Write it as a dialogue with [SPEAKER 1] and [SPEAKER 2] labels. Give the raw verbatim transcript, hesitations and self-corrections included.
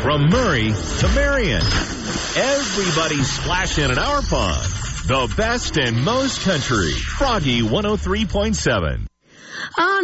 [SPEAKER 1] From Murray to Marion, everybody's splashing in our pond. The best and most country. Froggy one oh three point seven.
[SPEAKER 2] On